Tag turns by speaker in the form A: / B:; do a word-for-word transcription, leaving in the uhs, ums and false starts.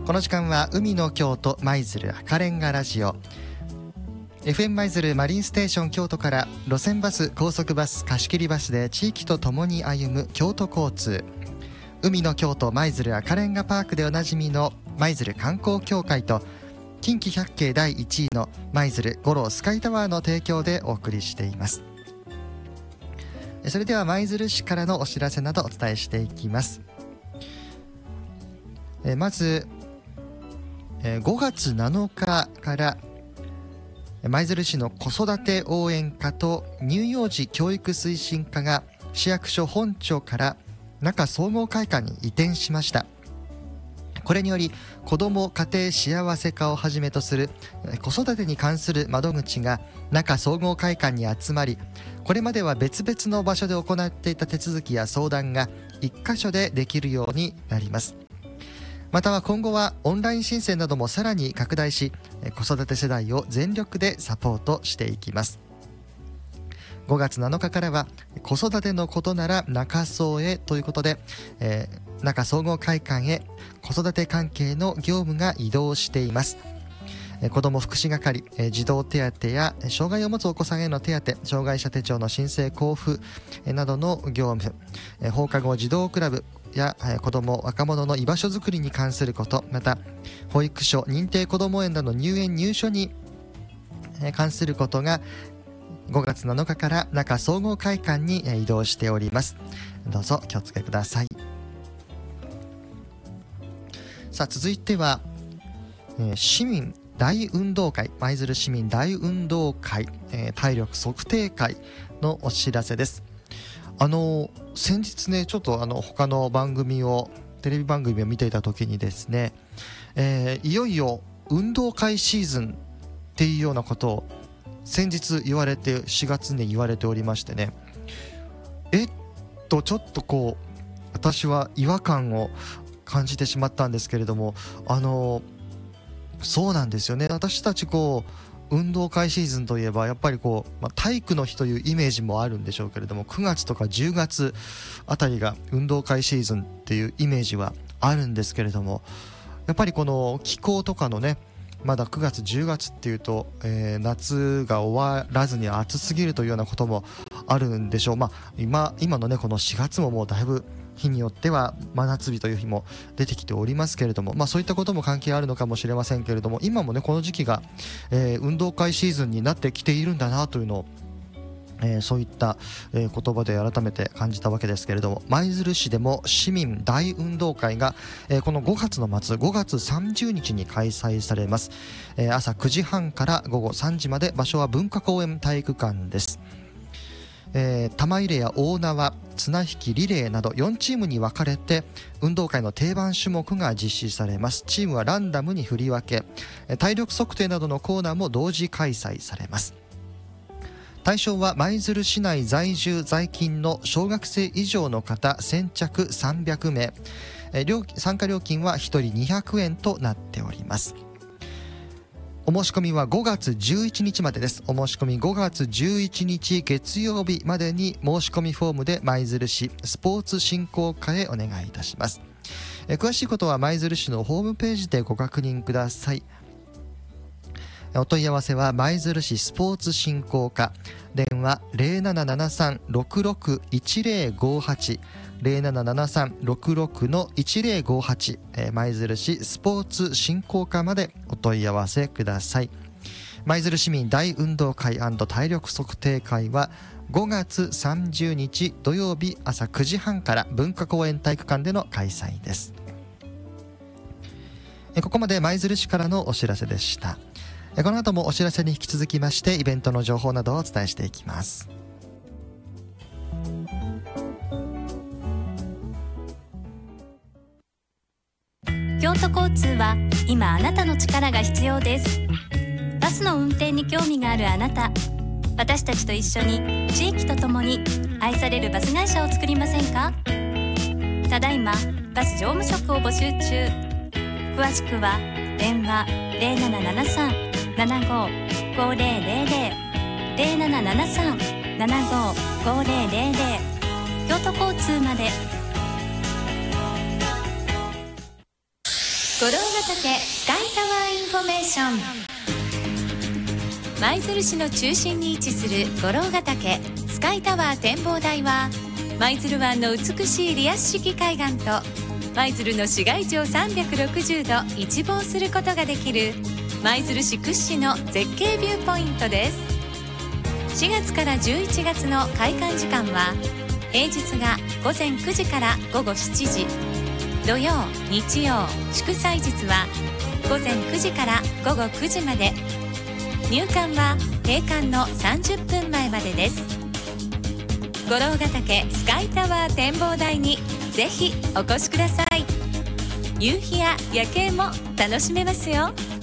A: この時間は海の京都舞鶴赤レンガラジオ エフエム 舞鶴マリンステーション京都から路線バス、高速バス、貸し切りバスで地域とともに歩む京都交通、海の京都舞鶴赤レンガパークでおなじみの舞鶴観光協会と近畿百景だいいちいの舞鶴五郎スカイタワーの提供でお送りしています。それでは舞鶴市からのお知らせなどお伝えしていきます。えまずごがつなのかから舞鶴市の子育て応援課と乳幼児教育推進課が市役所本庁から中総合会館に移転しました。これにより子ども家庭幸せ課をはじめとする子育てに関する窓口が中総合会館に集まり、これまでは別々の場所で行っていた手続きや相談が一箇所でできるようになります。または今後はオンライン申請などもさらに拡大し、子育て世代を全力でサポートしていきます。ごがつなのかからは子育てのことなら中総へということで、えー、中総合会館へ子育て関係の業務が移動しています。えー、子ども福祉係、えー、児童手当や障害を持つお子さんへの手当、障害者手帳の申請交付、えー、などの業務、えー、放課後児童クラブや子ども若者の居場所づくりに関すること、また保育所、認定こども園などの入園入所に関することがごがつなのかから中総合会館に移動しております。どうぞ気をつけください。さあ続いては、えー、市民大運動会、舞鶴市民大運動会、えー、体力測定会のお知らせです。あの先日ね、ちょっとあの他の番組をテレビ番組を見ていた時にですね、えー、いよいよ運動会シーズンっていうようなことを先日言われて、しがつに言われておりましてね、えっとちょっとこう私は違和感を感じてしまったんですけれども、あのそうなんですよね。私たちこう運動会シーズンといえばやっぱりこう、まあ、体育の日というイメージもあるんでしょうけれども、くがつとかじゅうがつあたりが運動会シーズンっていうイメージはあるんですけれども、やっぱりこの気候とかのね、まだくがつじゅうがつっていうと、えー、夏が終わらずに暑すぎるというようなこともあるんでしょう。まあ、今, 今のねこのしがつももうだいぶ日によっては真夏日という日も出てきておりますけれども、まあそういったことも関係あるのかもしれませんけれども、今もねこの時期が、えー、運動会シーズンになってきているんだなというのを、えー、そういった、えー、言葉で改めて感じたわけですけれども、舞鶴市でも市民大運動会が、えー、このごがつの末ごがつさんじゅうにちに開催されます。えー、朝くじはんからごごさんじまで、場所は文化公園体育館です。えー、玉入れや大縄、綱引き、リレーなどよんチームに分かれて運動会の定番種目が実施されます。チームはランダムに振り分け、体力測定などのコーナーも同時開催されます。対象は舞鶴市内在住在勤の小学生以上の方先着さんびゃくめい、えー、参加料金はひとりにひゃくえんとなっております。お申し込みはごがつじゅういちにちまでです。お申し込みごがつじゅういちにち月曜日までに申し込みフォームで舞鶴市スポーツ振興課へお願いいたします。え詳しいことは舞鶴市のホームページでご確認ください。お問い合わせは舞鶴市スポーツ振興課、電話 ゼロななななさん ろくろく いちゼロごはち ゼロななななさん ろくろく いちゼロごはち、えー、舞鶴市スポーツ振興課までお問い合わせください。舞鶴市民大運動会&体力測定会はごがつさんじゅうにち土曜日朝くじはんから文化公園体育館での開催です。えー、ここまで舞鶴市からのお知らせでした。この後もお知らせに引き続きましてイベントの情報などをお伝えしていきます。
B: 京都交通は今あなたの力が必要です。バスの運転に興味があるあなた、私たちと一緒に地域とともに愛されるバス会社を作りませんか？ただいまバス乗務職を募集中。詳しくは電話 ゼロななななさん ななご ごゼロゼロゼロ ゼロななななさん ななご ごゼロゼロゼロ京都交通まで。 五郎ヶ岳スカイタワーインフォメーション。舞鶴市の中心に位置する五郎ヶ岳スカイタワー展望台は、舞鶴湾の美しいリアス式海岸と舞鶴の市街地をさんびゃくろくじゅうど一望することができる舞鶴市屈指の絶景ビューポイントです。しがつからじゅういちがつの開館時間は、平日がごぜんくじからごごしちじ、土曜、日曜、祝祭日はごぜんくじからごごくじまで、入館は閉館のさんじゅっぷんまえまでです。五郎ヶ岳スカイタワー展望台にぜひお越しください。夕日や夜景も楽しめますよ。